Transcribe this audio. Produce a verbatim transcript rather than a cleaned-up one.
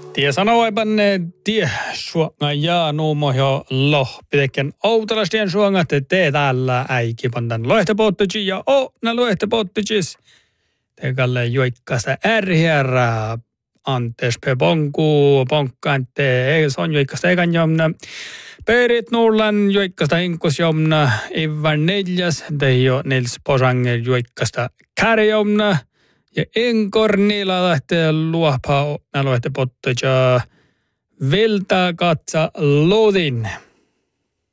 Tie sanoipanne tie suonga ja nuumo jo lohpiteken outalastien suonga te te täällä äikipantan lohtepottuji ja o na lohtepottuji. Te kalle joikkasta ärhierää. Antes pe bonku ponkante ei son joikkasta ekan jomna. Perit nullan joikkasta inkus jomna. Ivan neljäs te jo Nils Posanger joikkasta kärjomna. Ja enkornilla lähtee luopaa naloitte pottoja velta katsa lodin.